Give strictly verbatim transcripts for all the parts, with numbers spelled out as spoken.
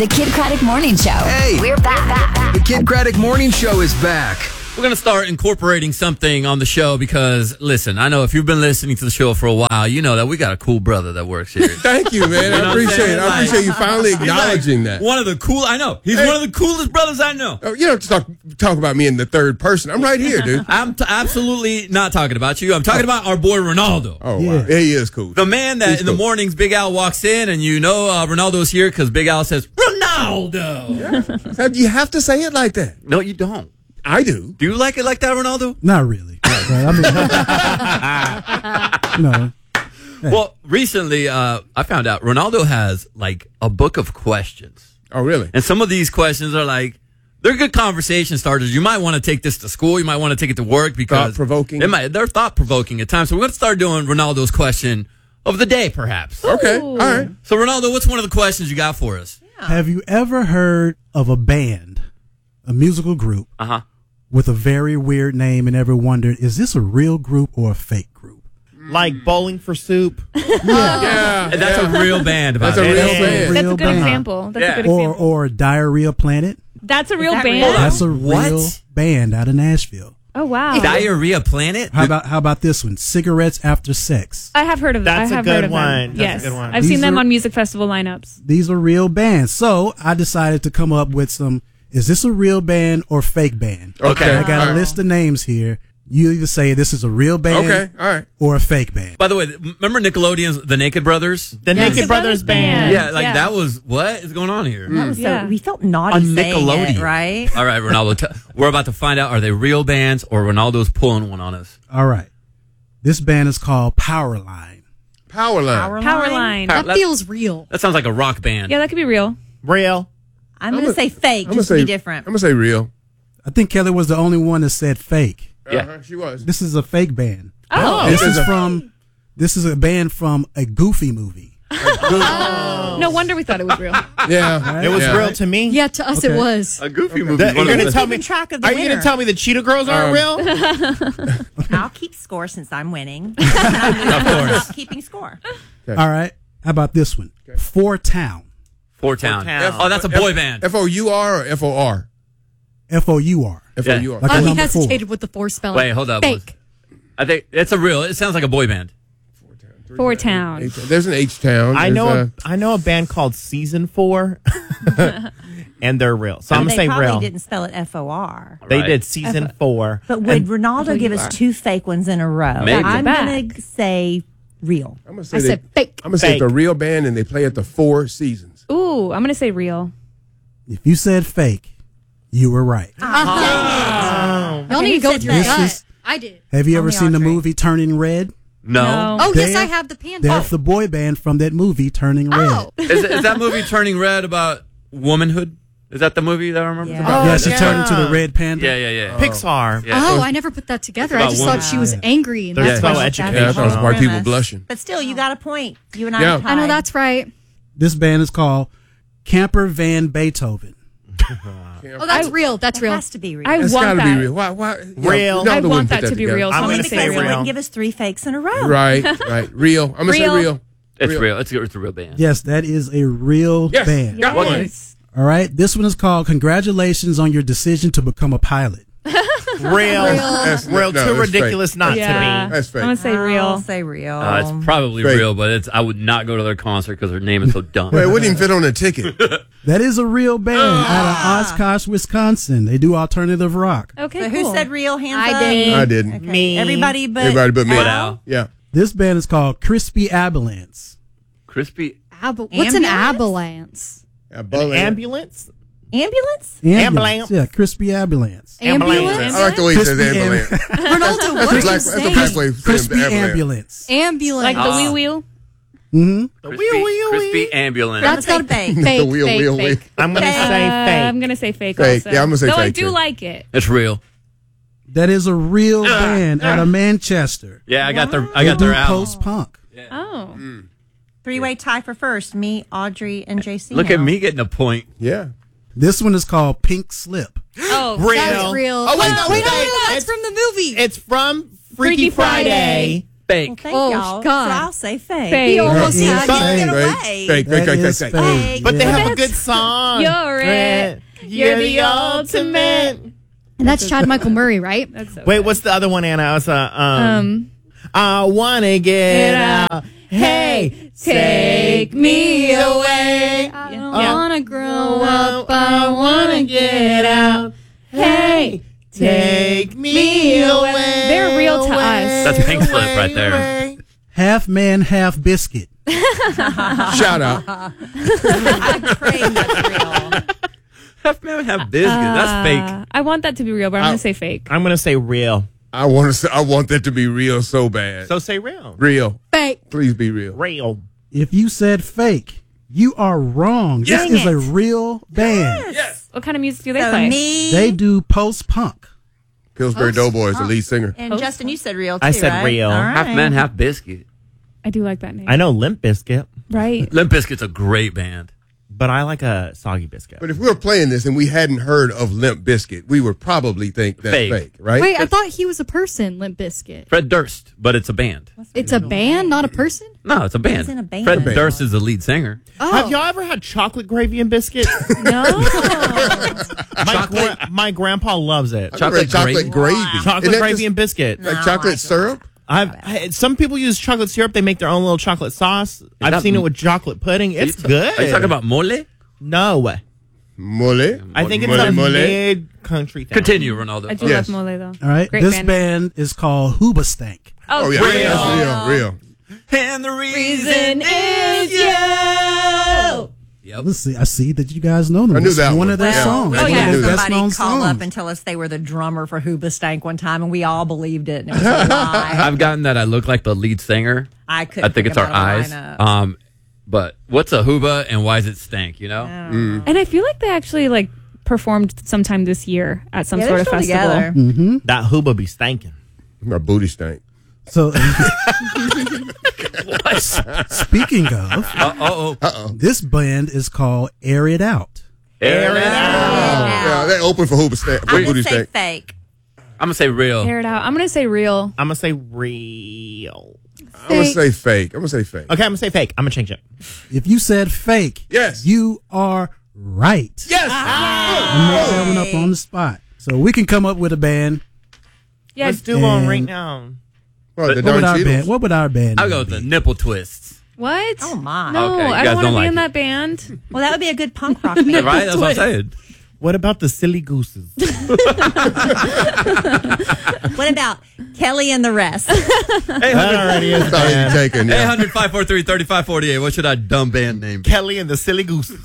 The Kid Craddock Morning Show. Hey, we're back. The Kid Craddock Morning Show is back. We're going to start incorporating something on the show because, listen, I know if you've been listening to the show for a while, you know that we got a cool brother that works here. Thank you, man. You know I appreciate it. I like, appreciate you finally acknowledging like that. One of the cool, I know. He's hey. one of the coolest brothers I know. Oh, you don't have to talk, talk about me in the third person. I'm right here, dude. I'm t- absolutely not talking about you. I'm talking oh. about our boy Ronaldo. Oh, wow. Yeah, he is cool. The man that He's in cool. the mornings, Big Al walks in and you know uh, Ronaldo's here because Big Al says, Ronaldo. Yeah. You have to say it like that. No, you don't. I do. Do you like it like that, Ronaldo? Not really. I mean, no. Hey. Well, recently, uh, I found out Ronaldo has like a book of questions. Oh, really? And some of these questions are like, they're good conversation starters. You might want to take this to school. You might want to take it to work because thought-provoking. They might, they're thought-provoking at times. So we're going to start doing Ronaldo's question of the day, perhaps. Okay. All right. So, Ronaldo, what's one of the questions you got for us? Yeah. Have you ever heard of a band, a musical group, uh-huh. with a very weird name and ever wondered, is this a real group or a fake group? Like Bowling for Soup? yeah. yeah. And that's yeah. a real band. About that's it. a real that's band. A real that's a good band. example. That's yeah. a good or, example. Or Diarrhea Planet. That's a real that band. real? That's a what? real band out of Nashville. Oh, wow. Diarrhea Planet? How about how about this one? Cigarettes After Sex. I have heard of them. That's I a have good heard of one. them. That's yes. a good one. I've These seen them are- on music festival lineups. These are real bands. So I decided to come up with some, is this a real band or fake band? Okay. I got a All right. list of names here. You either say this is a real band Okay. All right. or a fake band. By the way, remember Nickelodeon's The Naked Brothers? The Yes. Naked Brothers Band. Yeah, like Yeah. that was, what is going on here? That was so, Yeah. we felt naughty On saying Nickelodeon. it, right? All right, Ronaldo, t- we're about to find out, are they real bands or Ronaldo's pulling one on us? All right. This band is called Powerline. Powerline. Powerline. Power- That feels real. That sounds like a rock band. Yeah, that could be real. Real. I'm, going to say fake, I'm just gonna to say be different. I'm going to say real. I think Kelly was the only one that said fake. Yeah. Uh-huh, she was. This is a fake band. Oh. This is a- from this is a band from a Goofy movie. No wonder we thought it was real. Yeah. It was yeah. real to me. Yeah, to us Okay. it was. A goofy movie. That- you're going to tell me, Keeping track of the are you going winner. to tell me the Cheetah Girls aren't Um, real? I'll keep score since I'm winning. Of course. Keeping score. Okay. All right. How about this one? Four Town. Four Town. Four Town. Oh, that's a boy band. F O U R or F O R? F O U R. F O U R. Like Oh, a he number four. hesitated with the four spelling. Wait, hold up. Fake. I think it's a real, it sounds like a boy band. Four Town. H- There's an H Town. I There's know a- a, I know a band called Season four, and they're real. So I'm And going to they say probably real. didn't spell it F O R. They Right. did Season four. But would And Ronaldo give us two fake ones in a row? Maybe. I'm Back to going to say real. I'm gonna say I they- said fake. I'm gonna say Fake. it's a real band and they play at the Four Seasons. Ooh, I'm going to say real. If you said fake, you were right. Y'all Okay, need to who go said with your that? gut. This is- I did. Have you ever Only seen the Audrey. movie Turning Red? No. Oh, yes, They're- I have the panda. They're the boy band from that movie Turning Red. Oh. Is, is that movie Turning Red about womanhood? Is that the movie that I remember? Yeah. Oh, yeah, she yeah. turned into the red panda. Yeah, yeah, yeah. Pixar. Yeah. Oh, I never put that together. I about just women. thought she was angry. And They're that's so why she- educational. Yeah, I thought it was white people Premise. blushing. But still, you got a point. You and I Yeah. are tied. I know that's right. This band is called Camper Van Beethoven. Oh, that's real. That's It real. has to be real. I It's want gotta that. be real. Why? Why? yeah, Real. Ronaldo I wouldn't want put that to be together. real, so I'm I'm gonna going to say say because it real. wouldn't give us three fakes in a row. Right, right. Real. I'm gonna Real. say real. It's Real. real. It's, it's a real band. Yes, that is a real Yes. band. Got one. Yes. All right. This one is called Congratulations on Your Decision to Become a Pilot. Real. That's- Real. no, Too it's ridiculous fake. not Yeah. to be. That's fake. I'm going to say I'll real. say real. Uh, it's probably Fake. real, but it's, I would not go to their concert because their name is so dumb. Well, it wouldn't even fit on a ticket. That is a real band out of Oshkosh, Wisconsin. They do alternative rock. Okay, so cool. who said real? Hands I up. did. I didn't. Okay. Me. Everybody but Everybody but me. But Al? Al. Yeah. This band is called Crispy Abalance. Crispy. Ab- What's an Ambulance? abalance? Yeah, An Bowling. ambulance? Ambulance? Ambulance. Yeah, Crispy Abalance. Ambulance? I like the way he says Crispy ambulance. Ronaldo, That's what a are black, you that's a saying? black way of saying Crispy ambulance. Ambulance. Ambulance. Like the Ah. wee wheel? Mm-hmm. Crispy, wheel, wheel, crispy wheel. ambulance. That's Say got to fake. be fake. The wheel, fake, wheel, fake. wheel. I'm going to Fake. say Uh, fake. I'm going to say fake, Fake. also. Yeah, I'm gonna say Though I fake, do too. like it. It's real. That is a real band out of Manchester. Yeah, I got their I They got do their album. post punk. Oh. Three-way tie for first. Me, Audrey, and J C. Look now. at me getting a point. Yeah. This one is called Pink Slip. Oh. Real. That's real. Oh, wait, Oh, no, wait, no, wait, no, that's it's- from the movie. It's from Freaky, Freaky Friday. Friday. Fake. Well, thank Oh, y'all. God. So I'll say fake. Fake. He almost That had is to get fake. away. Fake, fake, That fake, is fake, fake. fake. But they Yeah. have a good song. You're it. You're the ultimate. And that's Chad Michael Murray, right? That's so Wait, good. what's the other one, Anna? I was, uh, um, Um, I wanna get Get out. out. Hey, take me away. I Yeah. don't Yeah. wanna grow up. I wanna get out. Hey, take me away. They're real to us. That's Pink Slip right there. Half man, half biscuit. Shout out. I pray that's real. Half man, half biscuit. That's fake. Uh, I want that to be real, but I'm I- going to say fake. I'm gonna say real. I want to. Say, I want that to be real so bad. So say real. Real. Fake. Please be real. Real. If you said fake, you are wrong. Dang this is it. a real band. Yes. What kind of music do they So play? me They do post punk. Pillsbury Doughboys, the lead singer. and Justin, you said real too, I said right? real. All right. Half man, half biscuit. I do like that name. I know Limp Bizkit, Right. Limp Bizkit's a great band. but I like a soggy biscuit. But if we were playing this and we hadn't heard of Limp Bizkit, we would probably think that's Fake. fake, right? Wait, I thought he was a person, Limp Bizkit. Fred Durst, but it's a band. It's a band, not a person? No, it's a band. He's in a band. Fred Band. Durst is the lead singer. Oh. Have y'all ever had chocolate gravy and biscuits? No. my, gra- my grandpa loves it. I've never had Chocolate chocolate gravy. gravy. Chocolate Isn't that gravy just and biscuit. like chocolate syrup? I've I, some people use chocolate syrup. They make their own little chocolate sauce. I've that- seen it with chocolate pudding. It's good. Are you talking about mole? No, Mole. I think it's Mole, a mole. mid country thing. Continue, Ronaldo. I do Yes. love Mole, though. All right. Great this band. band is called Hoobastank. Oh yeah, Real. that's real, real. And the reason is you. Yep. Let's see. I see that you guys know them. I knew It's that one one. of their Yeah. songs. Oh, One yeah. of their best Somebody known call songs. up and tell us they were the drummer for Hoobastank one time, and we all believed it. And it was a lie. I've gotten that I look like the lead singer. I couldn't. I think it's our about a eyes. lineup. Um, but what's a hooba and why is it stank? You know, And I feel like they actually like performed sometime this year at some Yeah, sort they're of still festival. together. That hooba be stankin'. My booty stank. So, speaking of, uh oh, this band is called Air It Out. air it out. Yeah, they open for Hooba stank. For I'm booty gonna say stank. fake. I'm gonna say real. Air it out. I'm gonna say real. I'm gonna say real. I'm gonna say fake. I'm gonna say fake. Okay, I'm gonna say fake. I'm gonna change it. If you said fake, Yes. you are right. Yes. I'm not that one up on the spot. So we can come up with a band. Yeah. Let's do one And- right now. Oh, the What darn would our Cheetos. band? What would our band? I'll go name with the be? nipple twists. What? Oh my. No, Okay, you I guys don't want to don't be like in it. that band. Well, that would be a good punk rock band. Right? That's what I'm saying. What about the silly gooses? What about Kelly and the rest? That already is That's all you bad. taking. eight Yeah. hundred, five four three, three five four eight. What should our dumb band name be? Kelly and the silly gooses.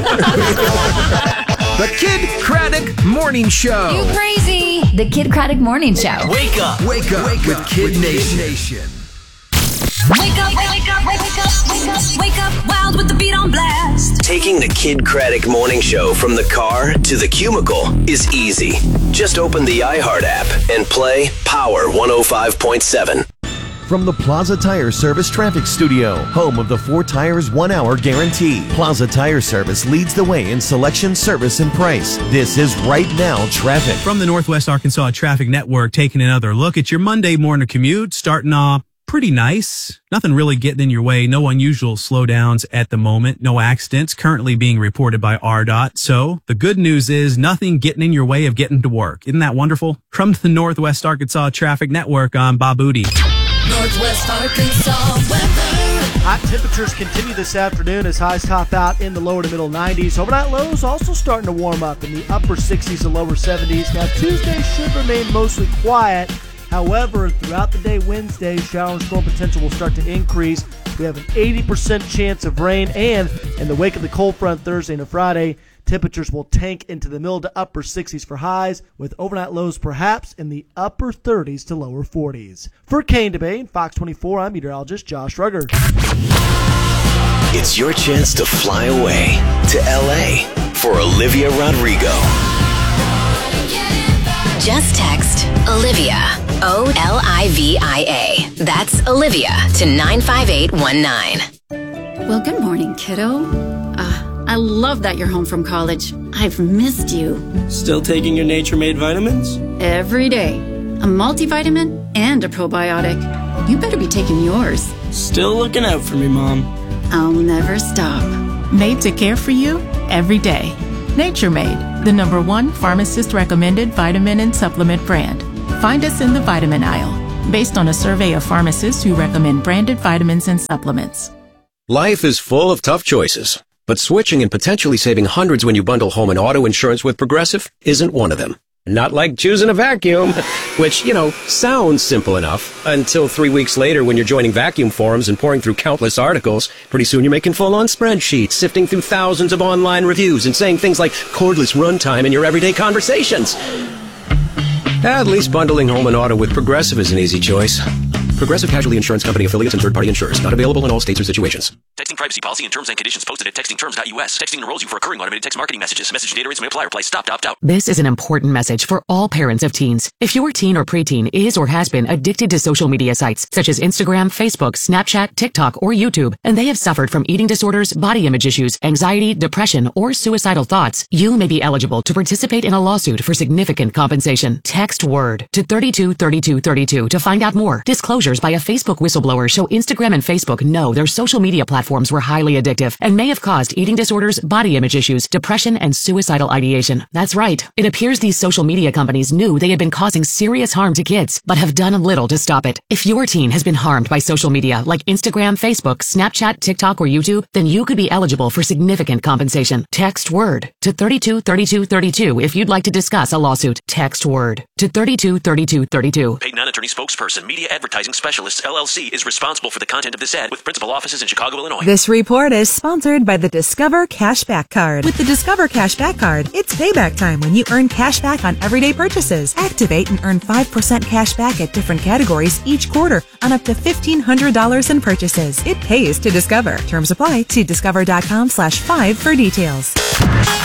The Kid Craddock Morning Show. Crazy. The Kid Craddock Morning Show. Wake up. Wake up with Kid Nation. Wake up, wake up, wake up, wake up, wake up, wild with the beat on blast. Taking the Kid Craddock Morning Show from the car to the cubicle is easy. Just open the iHeart app and play Power one oh five point seven. From the Plaza Tire Service Traffic Studio, home of the four tires, one hour guarantee. Plaza Tire Service leads the way in selection, service, and price. This is Right Now Traffic. From the Northwest Arkansas Traffic Network, taking another look at your Monday morning commute, starting off pretty nice. Nothing really getting in your way. No unusual slowdowns at the moment. No accidents currently being reported by R D O T. So the good news is nothing getting in your way of getting to work. Isn't that wonderful? From the Northwest Arkansas Traffic Network, I'm Bob Booty. Northwest Arkansas weather. Hot temperatures continue this afternoon as highs top out in the lower to middle nineties. Overnight lows also starting to warm up in the upper sixties and lower seventies. Now Tuesday should remain mostly quiet. However, throughout the day Wednesday, shower and storm potential will start to increase. We have an eighty percent chance of rain, and in the wake of the cold front Thursday and Friday, temperatures will tank into the middle to upper sixties for highs, with overnight lows perhaps in the upper thirties to lower forties. For Kane Debate and Fox twenty-four, I'm meteorologist Josh Rugger. It's your chance to fly away to L A for Olivia Rodrigo. Just text Olivia, O L I V I A. That's Olivia to nine five eight one nine. Well, good morning, kiddo. Uh, I love that you're home from college. I've missed you. Still taking your Nature Made vitamins? Every day. A multivitamin and a probiotic. You better be taking yours. Still looking out for me, Mom. I'll never stop. Made to care for you every day. Nature Made, the number one pharmacist recommended vitamin and supplement brand. Find us in the vitamin aisle, based on a survey of pharmacists who recommend branded vitamins and supplements. Life is full of tough choices, but switching and potentially saving hundreds when you bundle home and auto insurance with Progressive isn't one of them. Not like choosing a vacuum, which, you know, sounds simple enough until three weeks later when you're joining vacuum forums and pouring through countless articles. Pretty soon you're making full-on spreadsheets, sifting through thousands of online reviews and saying things like cordless runtime in your everyday conversations. At least bundling home and auto with Progressive is an easy choice. Progressive Casualty Insurance Company affiliates and third-party insurers. Not available in all states or situations. Texting privacy policy and terms and conditions posted at texting terms dot U S. Texting enrolls you for recurring automated text marketing messages. Message data rates may apply. Reply stop to opt out. This is an important message for all parents of teens. If your teen or preteen is or has been addicted to social media sites such as Instagram, Facebook, Snapchat, TikTok, or YouTube, and they have suffered from eating disorders, body image issues, anxiety, depression, or suicidal thoughts, you may be eligible to participate in a lawsuit for significant compensation. Text WORD to thirty-two thirty-two thirty-two to find out more. Disclosures by a Facebook whistleblower show Instagram and Facebook know their social media platforms were highly addictive and may have caused eating disorders, body image issues, depression, and suicidal ideation. That's right. It appears these social media companies knew they had been causing serious harm to kids, but have done little to stop it. If your teen has been harmed by social media like Instagram, Facebook, Snapchat, TikTok, or YouTube, then you could be eligible for significant compensation. Text WORD to thirty-two thirty-two thirty-two if you'd like to discuss a lawsuit. Text WORD to thirty-two thirty-two thirty-two. Paid non-attorney spokesperson, Media Advertising Specialists, L L C, is responsible for the content of this ad with principal offices in Chicago, Illinois. This report is sponsored by the Discover Cashback Card. With the Discover Cashback Card, it's payback time when you earn cash back on everyday purchases. Activate and earn five percent cash back at different categories each quarter on up to fifteen hundred dollars in purchases. It pays to Discover. Terms apply. See discover.com slash five for details.